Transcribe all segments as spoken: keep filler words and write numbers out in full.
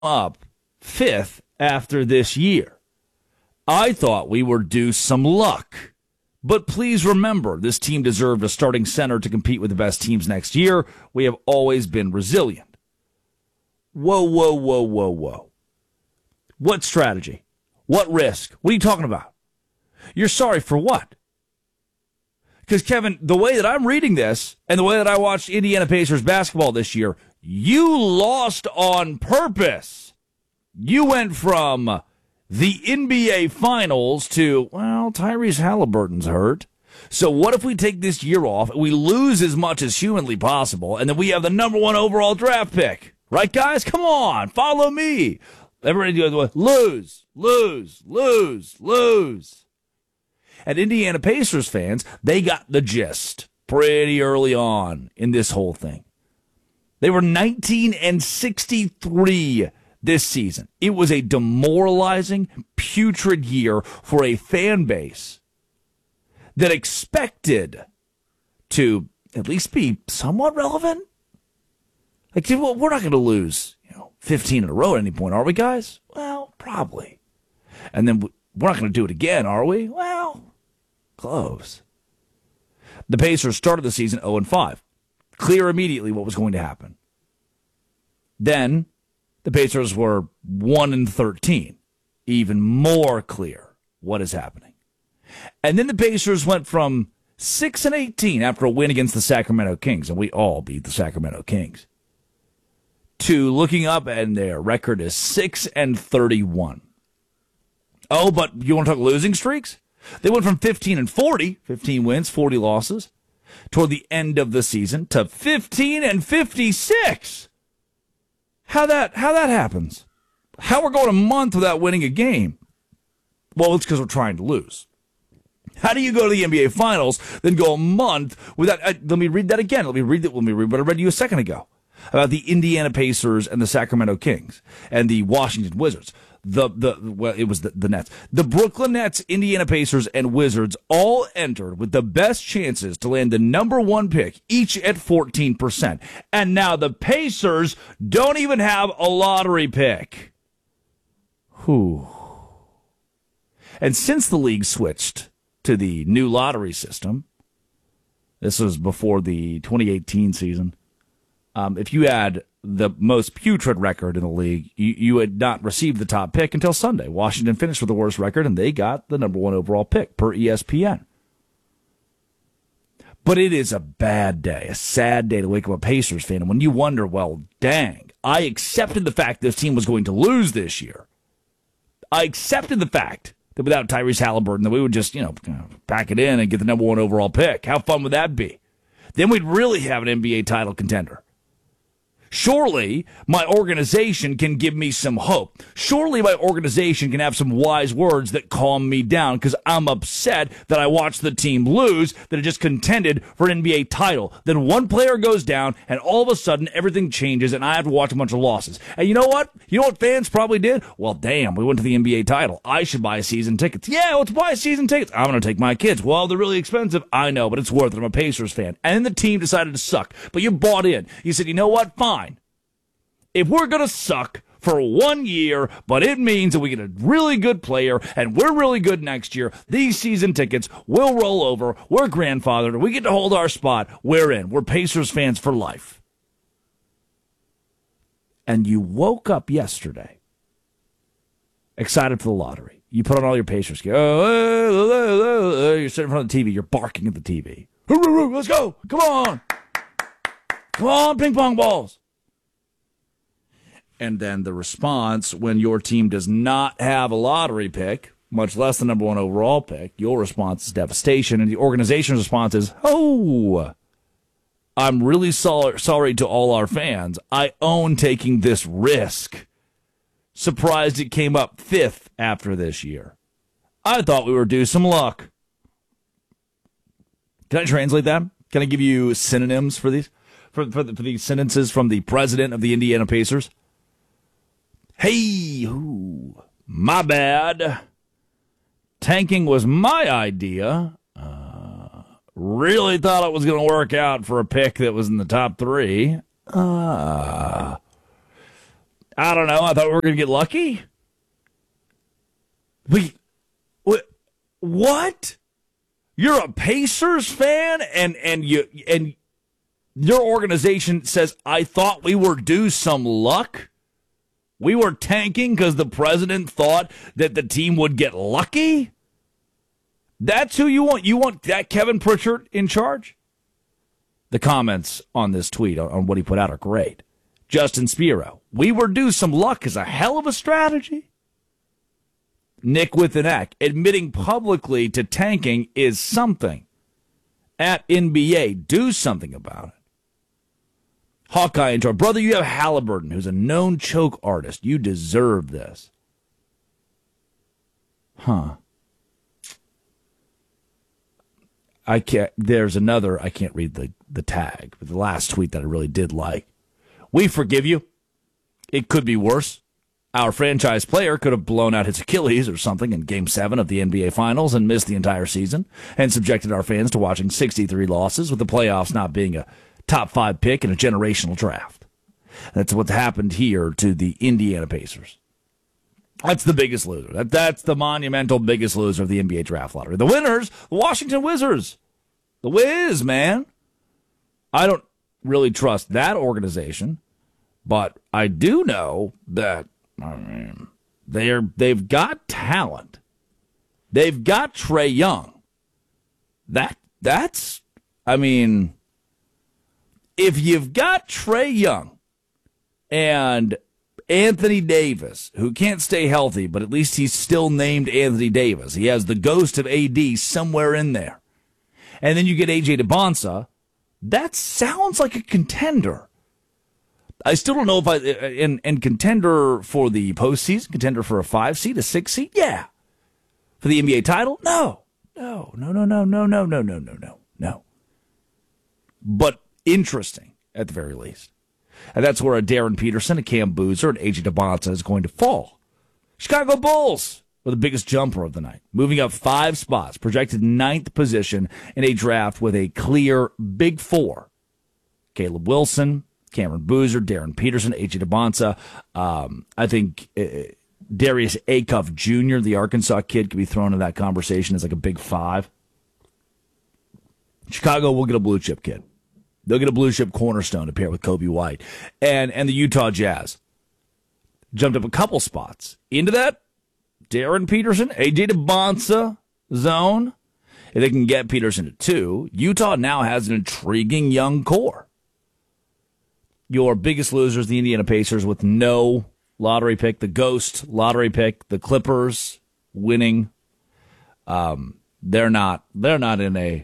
up fifth after this year. I thought we were due some luck. But please remember, this team deserved a starting center to compete with the best teams next year. We have always been resilient. Whoa, whoa, whoa, whoa, whoa. What strategy? What risk? What are you talking about? You're sorry for what? Because, Kevin, the way that I'm reading this and the way that I watched Indiana Pacers basketball this year, you lost on purpose. You went from the N B A Finals to, well, Tyrese Halliburton's hurt. So what if we take this year off and we lose as much as humanly possible, and then we have the number one overall draft pick? Right, guys? Come on. Follow me. Everybody do it. Lose, lose, lose, lose. And Indiana Pacers fans, they got the gist pretty early on in this whole thing. They were nineteen and sixty-three this season. It was a demoralizing, putrid year for a fan base that expected to at least be somewhat relevant. Like, well, we're not going to lose, you know, fifteen in a row at any point, are we, guys? Well, probably. And then we're not going to do it again, are we? Well, close. The Pacers started the season oh and five. Clear immediately what was going to happen. Then the Pacers were one and thirteen. Even more clear what is happening. And then the Pacers went from six and eighteen after a win against the Sacramento Kings, and we all beat the Sacramento Kings, to looking up and their record is six and thirty-one. Oh, but you want to talk losing streaks? They went from fifteen and forty, fifteen wins, forty losses, toward the end of the season to fifteen and fifty-six. How that how that happens? How we're going a month without winning a game? Well, it's because we're trying to lose. How do you go to the N B A Finals, then go a month without... Uh, let me read that again. Let me read that. Let me read what I read to you a second ago about the Indiana Pacers and the Sacramento Kings and the Washington Wizards. The the well, it was the, the Nets. The Brooklyn Nets, Indiana Pacers, and Wizards all entered with the best chances to land the number one pick, each at fourteen percent. And now the Pacers don't even have a lottery pick. Whew. And since the league switched to the new lottery system, this was before the twenty eighteen season, um, if you had the most putrid record in the league, you, you had not received the top pick until Sunday. Washington finished with the worst record, and they got the number one overall pick per E S P N. But it is a bad day, a sad day to wake up a Pacers fan. And when you wonder, well, dang, I accepted the fact this team was going to lose this year. I accepted the fact that without Tyrese Halliburton, that we would just, you know, pack it in and get the number one overall pick. How fun would that be? Then we'd really have an N B A title contender. Surely my organization can give me some hope. Surely my organization can have some wise words that calm me down, because I'm upset that I watched the team lose, that it just contended for an N B A title. Then one player goes down, and all of a sudden everything changes, and I have to watch a bunch of losses. And you know what? You know what fans probably did? Well, damn, we went to the N B A title. I should buy season tickets. Yeah, let's buy season tickets. I'm going to take my kids. Well, they're really expensive. I know, but it's worth it. I'm a Pacers fan. And then the team decided to suck. But you bought in. You said, you know what? Fine. If we're going to suck for one year, but it means that we get a really good player and we're really good next year, these season tickets will roll over. We're grandfathered. We get to hold our spot. We're in. We're Pacers fans for life. And you woke up yesterday excited for the lottery. You put on all your Pacers gear. Oh, you're sitting in front of the T V. You're barking at the T V. Let's go. Come on. Come on, ping pong balls. And then the response when your team does not have a lottery pick, much less the number one overall pick, your response is devastation. And the organization's response is, oh, I'm really sorry, sorry to all our fans. I own taking this risk. Surprised it came up fifth after this year. I thought we were due some luck. Can I translate that? Can I give you synonyms for these? For, for, the, for these sentences from the president of the Indiana Pacers? Hey, ooh, my bad. Tanking was my idea. Uh, really thought it was going to work out for a pick that was in the top three. Uh, I don't know. I thought we were going to get lucky. We, what? What? You're a Pacers fan, and and you and your organization says, I thought we were due some luck? We were tanking because the president thought that the team would get lucky? That's who you want? You want that Kevin Pritchard in charge? The comments on this tweet, on, on what he put out, are great. Justin Spiro, we were due some luck is a hell of a strategy. Nick with an Eck, admitting publicly to tanking is something. At N B A, do something about it. Hawkeye intro, brother, you have Halliburton, who's a known choke artist. You deserve this. Huh. I can't, there's another, I can't read the, the tag, but the last tweet that I really did like. We forgive you. It could be worse. Our franchise player could have blown out his Achilles or something in Game seven of the N B A Finals and missed the entire season and subjected our fans to watching sixty-three losses, with the playoffs not being a top five pick in a generational draft. That's what's happened here to the Indiana Pacers. That's the biggest loser. That, that's the monumental biggest loser of the N B A draft lottery. The winners, the Washington Wizards. The Wiz, man. I don't really trust that organization, but I do know that I mean, they're, they've got talent. They've got Trae Young. That That's, I mean, if you've got Trae Young and Anthony Davis, who can't stay healthy, but at least he's still named Anthony Davis. He has the ghost of A D somewhere in there. And then you get A J DeBonsa. That sounds like a contender. I still don't know if I, in, in contender for the postseason, contender for a five seed, a six seed, yeah. For the N B A title, no. No, no, no, no, no, no, no, no, no, no, no. But interesting, at the very least. And that's where a Darren Peterson, a Cam Boozer, and A J DeBonsa is going to fall. Chicago Bulls were the biggest jumper of the night, moving up five spots, projected ninth position in a draft with a clear big four. Caleb Wilson, Cameron Boozer, Darren Peterson, A J DeBonsa. Um, I think uh, Darius Acuff Junior, the Arkansas kid, could be thrown in that conversation as like a big five. Chicago will get a blue chip kid. They'll get a blue chip cornerstone to pair with Kobe White. And and the Utah Jazz jumped up a couple spots into that Darren Peterson, A J DeBonsa zone. If they can get Peterson to two, Utah now has an intriguing young core. Your biggest losers, the Indiana Pacers, with no lottery pick, the ghost lottery pick, the Clippers winning. Um, they're not they're not in a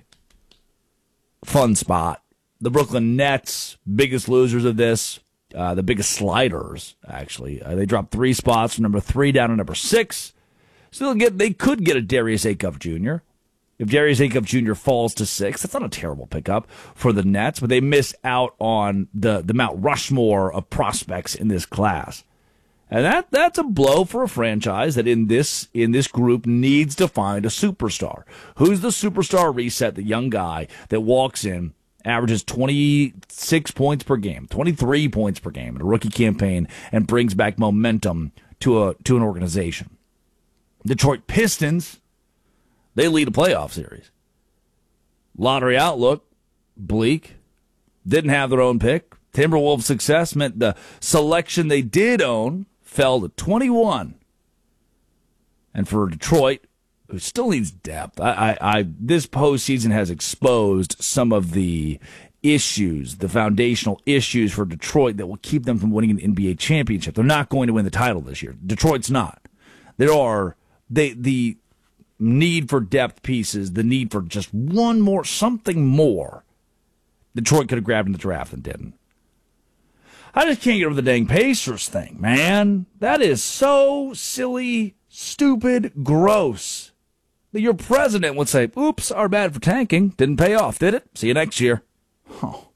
fun spot. The Brooklyn Nets, biggest losers of this, uh, the biggest sliders, actually. Uh, they dropped three spots from number three down to number six. So get, they could get a Darius Acuff Junior If Darius Acuff Junior falls to six, that's not a terrible pickup for the Nets, but they miss out on the, the Mount Rushmore of prospects in this class. And that that's a blow for a franchise that in this in this group needs to find a superstar. Who's the superstar reset, the young guy that walks in, averages twenty-six points per game, twenty-three points per game in a rookie campaign, and brings back momentum to a to an organization? Detroit Pistons, they lead a playoff series. Lottery outlook, bleak. Didn't have their own pick. Timberwolves' success meant the selection they did own fell to twenty-one. And for Detroit, who still needs depth, I, I, I this postseason has exposed some of the issues, the foundational issues for Detroit that will keep them from winning an N B A championship. They're not going to win the title this year. Detroit's not. There are they the need for depth pieces, the need for just one more, something more. Detroit could have grabbed in the draft and didn't. I just can't get over the dang Pacers thing, man. That is so silly, stupid, gross. That your president would say, oops, our bad for tanking. Didn't pay off, did it? See you next year. Oh,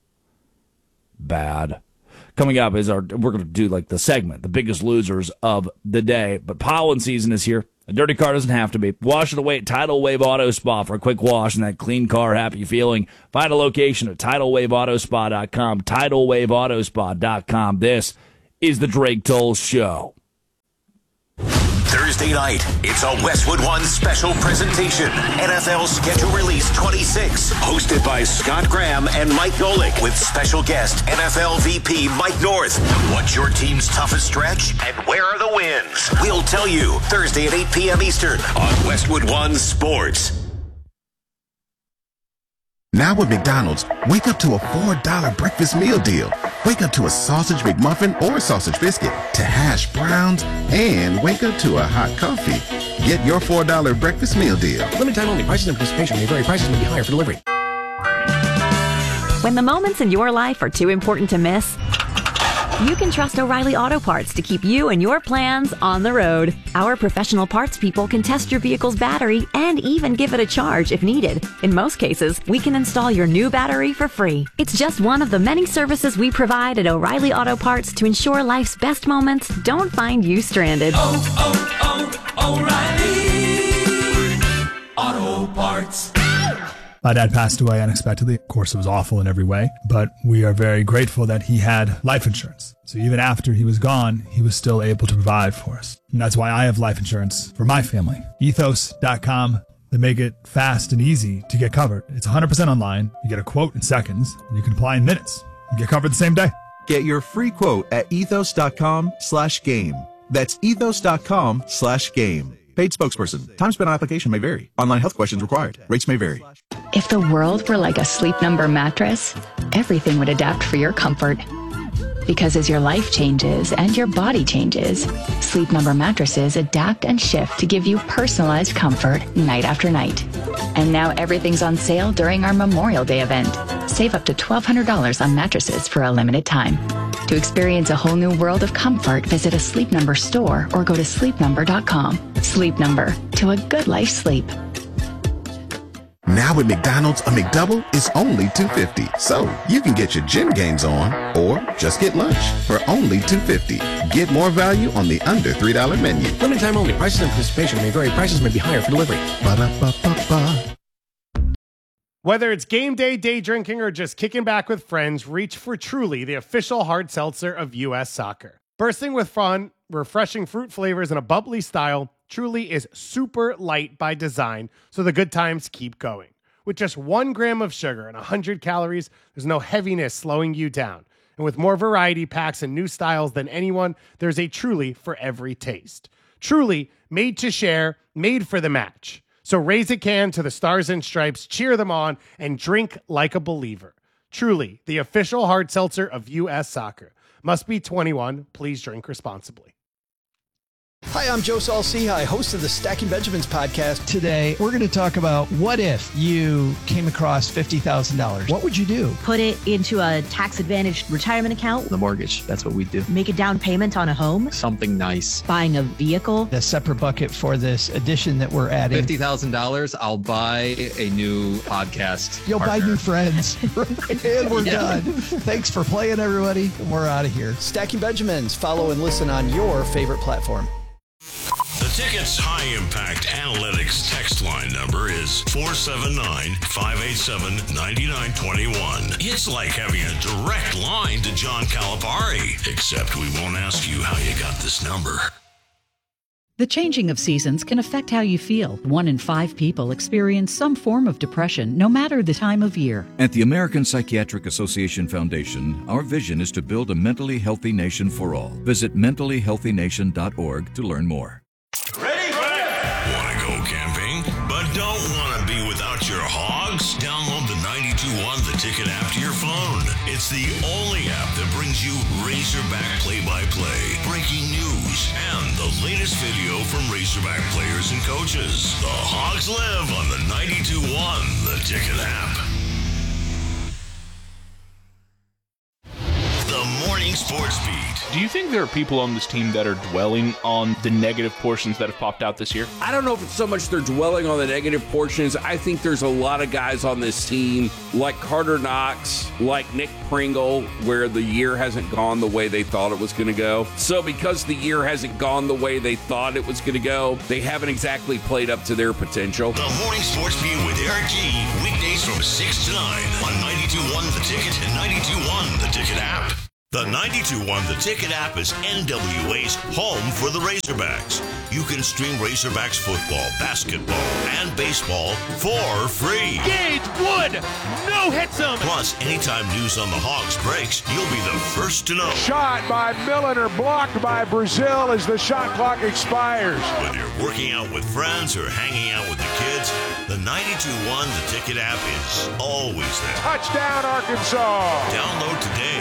bad. Coming up is our, we're going to do like the segment, the biggest losers of the day. But pollen season is here. A dirty car doesn't have to be. Wash it away at Tidal Wave Auto Spa for a quick wash and that clean car happy feeling. Find a location at tidal wave auto spa dot com, tidal wave auto spa dot com. This is The Drake Toll Show. Thursday night, it's a Westwood One special presentation. N F L Schedule Release twenty-six, hosted by Scott Graham and Mike Golick, with special guest N F L V P Mike North. What's your team's toughest stretch, and where are the wins? We'll tell you Thursday at eight p.m. Eastern on Westwood One Sports. Now at McDonald's, wake up to a four dollar breakfast meal deal. Wake up to a sausage McMuffin or sausage biscuit, to hash browns, and wake up to a hot coffee. Get your four dollar breakfast meal deal. Limited time only. Prices and participation may vary. Prices may be higher for delivery. When the moments in your life are too important to miss, you can trust O'Reilly Auto Parts to keep you and your plans on the road. Our professional parts people can test your vehicle's battery and even give it a charge if needed. In most cases, we can install your new battery for free. It's just one of the many services we provide at O'Reilly Auto Parts to ensure life's best moments don't find you stranded. Oh, oh, oh, O'Reilly Auto Parts. My dad passed away unexpectedly. Of course, it was awful in every way, but we are very grateful that he had life insurance. So even after he was gone, he was still able to provide for us. And that's why I have life insurance for my family. ethos dot com. They make it fast and easy to get covered. It's one hundred percent online. You get a quote in seconds, and you can apply in minutes. You get covered the same day. Get your free quote at ethos dot com slash game. That's ethos dot com slash game. Paid spokesperson. Time spent on application may vary. Online health questions required. Rates may vary. If the world were like a Sleep Number mattress, everything would adapt for your comfort. Because as your life changes and your body changes, Sleep Number mattresses adapt and shift to give you personalized comfort night after night. And now everything's on sale during our Memorial Day event. Save up to twelve hundred dollars on mattresses for a limited time. To experience a whole new world of comfort, visit a Sleep Number store or go to sleep number dot com. Sleep Number, to a good life sleep. Now at McDonald's, a McDouble is only two dollars and fifty cents. So you can get your gym gains on or just get lunch for only two dollars and fifty cents. Get more value on the under three dollar menu. Limited time only. Prices and participation may vary. Prices may be higher for delivery. Ba-da-ba-ba-ba. Whether it's game day, day drinking, or just kicking back with friends, reach for Truly, the official hard seltzer of U S Soccer. Bursting with fun, refreshing fruit flavors, and a bubbly style, Truly is super light by design, so the good times keep going. With just one gram of sugar and one hundred calories, there's no heaviness slowing you down. And with more variety packs and new styles than anyone, there's a Truly for every taste. Truly, made to share, made for the match. So raise a can to the Stars and Stripes, cheer them on, and drink like a believer. Truly, the official hard seltzer of U S Soccer. Must be twenty-one. Please drink responsibly. Hi, I'm Joe Saul-Sehy, host of the Stacking Benjamins podcast. Today, we're going to talk about what if you came across fifty thousand dollars. What would you do? Put it into a tax-advantaged retirement account. The mortgage, that's what we do. Make a down payment on a home. Something nice. Buying a vehicle. A separate bucket for this addition that we're adding. fifty thousand dollars, I'll buy a new podcast You'll partner. buy new friends. And we're yeah. done. Thanks for playing, everybody. We're out of here. Stacking Benjamins. Follow and listen on your favorite platform. The Ticket's high-impact analytics text line number is four seven nine, five eight seven, nine nine two one. It's like having a direct line to John Calipari, except we won't ask you how you got this number. The changing of seasons can affect how you feel. One in five people experience some form of depression, no matter the time of year. At the American Psychiatric Association Foundation, our vision is to build a mentally healthy nation for all. Visit mentally healthy nation dot org to learn more. Ready? Want to go camping, but don't want to be without your hogs? Download the ninety-two point one The Ticket app to your phone. It's the only app that brings you Razorback play-by-play, breaking news, and the latest video from Razorback players and coaches. The Hogs live on the ninety-two point one The Ticket app. The Morning Sports Beat. Do you think there are people on this team that are dwelling on the negative portions that have popped out this year? I don't know if it's so much they're dwelling on the negative portions. I think there's a lot of guys on this team like Carter Knox, like Nick Pringle, where the year hasn't gone the way they thought it was going to go. So because the year hasn't gone the way they thought it was going to go, they haven't exactly played up to their potential. The Morning Sports Beat with Eric G. Weekdays from six to nine on ninety-two point one The Ticket and ninety-two point one The Ticket app. The ninety-two point one The Ticket app is N W A's home for the Razorbacks. You can stream Razorbacks football, basketball, and baseball for free. Gage Wood, no hits him. Plus, anytime news on the Hogs breaks, you'll be the first to know. Shot by Milliner, blocked by Brazil as the shot clock expires. Whether you're working out with friends or hanging out with the kids, the ninety-two point one The Ticket app is always there. Touchdown, Arkansas. Download today.